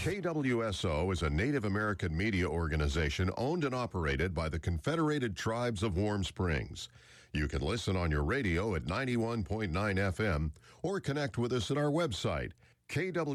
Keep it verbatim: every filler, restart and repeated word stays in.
K W S O is a Native American media organization owned and operated by the Confederated Tribes of Warm Springs. You can listen on your radio at ninety-one point nine F M or connect with us at our website, K W